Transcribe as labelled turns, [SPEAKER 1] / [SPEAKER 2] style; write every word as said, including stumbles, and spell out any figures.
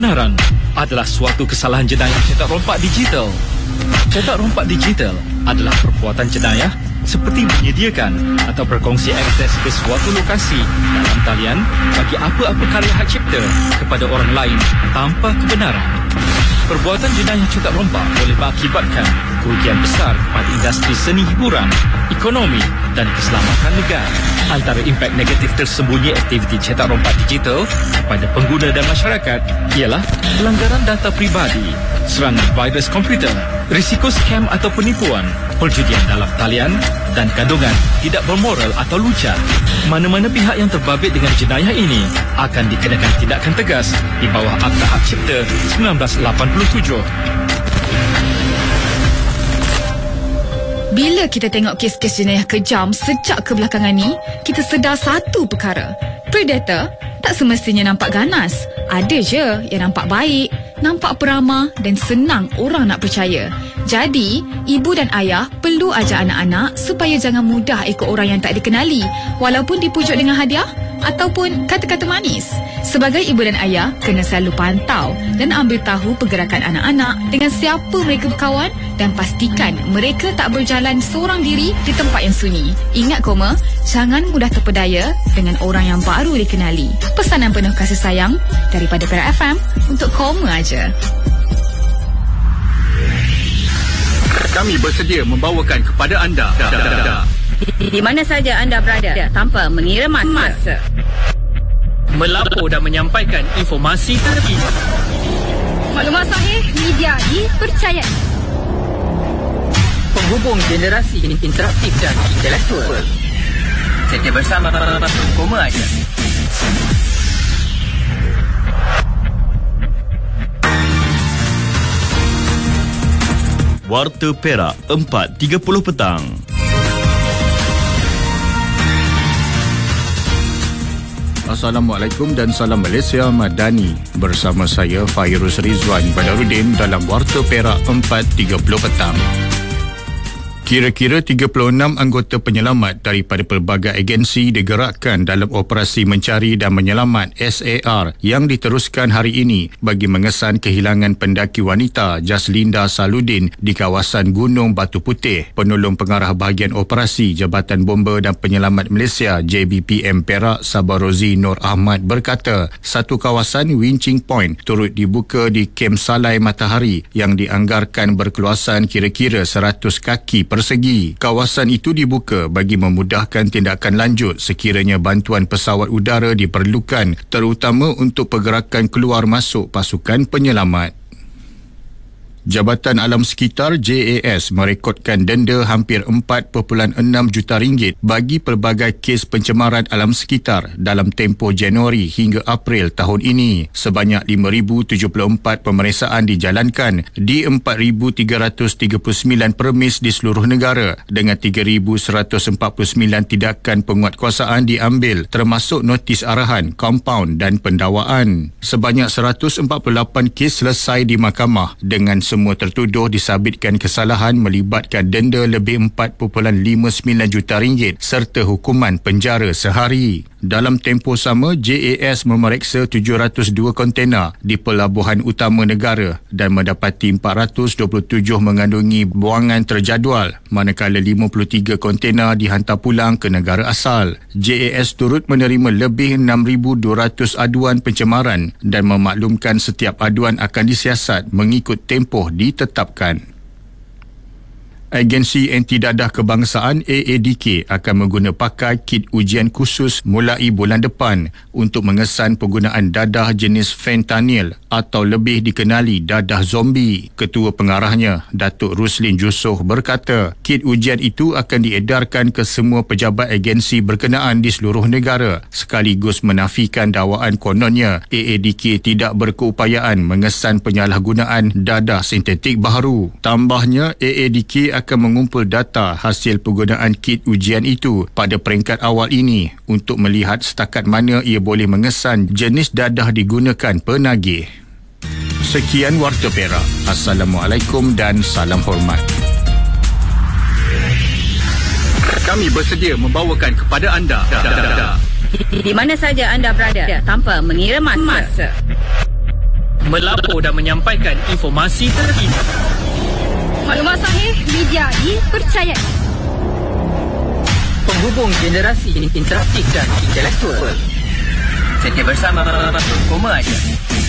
[SPEAKER 1] Kebenaran adalah suatu kesalahan jenayah cetak rompak digital. Cetak rompak digital adalah perbuatan jenayah seperti menyediakan atau berkongsi akses ke suatu lokasi dalam talian bagi apa-apa karya hak cipta kepada orang lain tanpa kebenaran. Perbuatan jenayah cetak rompak boleh mengakibatkan kerugian besar kepada industri seni hiburan, ekonomi dan keselamatan negara. Antara impak negatif tersembunyi aktiviti cetak rompak digital kepada pengguna dan masyarakat ialah pelanggaran data pribadi, serangan virus komputer, risiko skam atau penipuan, perjudian dalam talian dan kandungan tidak bermoral atau lucah. Mana-mana pihak yang terbabit dengan jenayah ini akan dikenakan tindakan tegas di bawah Akta Hak Cipta seribu sembilan ratus lapan puluh tujuh.
[SPEAKER 2] Bila kita tengok kes-kes jenayah kejam sejak kebelakangan ni, kita sedar satu perkara. Predator tak semestinya nampak ganas. Ada je yang nampak baik, nampak peramah dan senang orang nak percaya. Jadi, ibu dan ayah perlu ajar anak-anak supaya jangan mudah ikut orang yang tak dikenali, walaupun dipujuk dengan hadiah ataupun kata-kata manis. Sebagai ibu dan ayah, kena selalu pantau dan ambil tahu pergerakan anak-anak, dengan siapa mereka berkawan, dan pastikan mereka tak berjalan seorang diri di tempat yang sunyi. Ingat koma, jangan mudah terpedaya dengan orang yang baru dikenali. Pesanan penuh kasih sayang daripada Perak F M untuk koma aja.
[SPEAKER 3] Kami bersedia membawakan kepada anda
[SPEAKER 4] di, di mana saja anda berada tanpa mengira masa,
[SPEAKER 3] melapor dan menyampaikan informasi terkini,
[SPEAKER 4] maklumat sahih, media dipercayai,
[SPEAKER 3] penghubung generasi interaktif dan intelektual. Setia bersama Koma Aja.
[SPEAKER 5] Warta Perak empat tiga puluh petang.
[SPEAKER 6] Assalamualaikum dan salam Malaysia Madani. Bersama saya Fairuz Rizwan Badarudin dalam Warta Perak empat tiga puluh petang. Kira-kira tiga puluh enam anggota penyelamat daripada pelbagai agensi digerakkan dalam operasi mencari dan menyelamat S A R yang diteruskan hari ini bagi mengesan kehilangan pendaki wanita Jaslinda Saludin di kawasan Gunung Batu Putih. Penolong pengarah bahagian operasi Jabatan Bomba dan Penyelamat Malaysia J B P M Perak Sabarozi Nur Ahmad berkata, satu kawasan winching point turut dibuka di Kem Salai Matahari yang dianggarkan berkeluasan kira-kira seratus kaki per segi. Kawasan itu dibuka bagi memudahkan tindakan lanjut sekiranya bantuan pesawat udara diperlukan, terutama untuk pergerakan keluar masuk pasukan penyelamat. Jabatan Alam Sekitar J A S merekodkan denda hampir empat perpuluhan enam juta ringgit bagi pelbagai kes pencemaran alam sekitar dalam tempoh Januari hingga April tahun ini. Sebanyak lima ribu tujuh puluh empat pemeriksaan dijalankan di empat ribu tiga ratus tiga puluh sembilan permis di seluruh negara dengan tiga ribu seratus empat puluh sembilan tindakan penguatkuasaan diambil, termasuk notis arahan, kompaun dan pendakwaan. Sebanyak seratus empat puluh lapan kes selesai di mahkamah dengan semua tertuduh disabitkan kesalahan melibatkan denda lebih empat perpuluhan lima sembilan juta ringgit serta hukuman penjara sehari. Dalam tempoh sama, J A S memeriksa tujuh ratus dua kontena di pelabuhan utama negara dan mendapati empat ratus dua puluh tujuh mengandungi buangan terjadual, manakala lima puluh tiga kontena dihantar pulang ke negara asal. J A S turut menerima lebih enam ribu dua ratus aduan pencemaran dan memaklumkan setiap aduan akan disiasat mengikut tempoh ditetapkan. Agensi Anti Dadah Kebangsaan A A D K akan mengguna pakai kit ujian khusus mulai bulan depan untuk mengesan penggunaan dadah jenis fentanyl atau lebih dikenali dadah zombie. Ketua pengarahnya, Datuk Ruslin Jusoh berkata, kit ujian itu akan diedarkan ke semua pejabat agensi berkenaan di seluruh negara, sekaligus menafikan dakwaan kononnya A A D K tidak berkeupayaan mengesan penyalahgunaan dadah sintetik baharu. Tambahnya, A A D K akan mengumpul data hasil penggunaan kit ujian itu pada peringkat awal ini untuk melihat setakat mana ia boleh mengesan jenis dadah digunakan penagih. Sekian Warta Perak. Assalamualaikum dan salam hormat.
[SPEAKER 3] Kami bersedia membawakan kepada anda
[SPEAKER 4] di, di mana saja anda berada tanpa mengira masa,
[SPEAKER 3] melapor dan menyampaikan informasi terkini.
[SPEAKER 4] Maklumat sahih, media dipercayai.
[SPEAKER 3] Penghubung generasi interaktif dan intelektual. Setia bersama Koma Aja.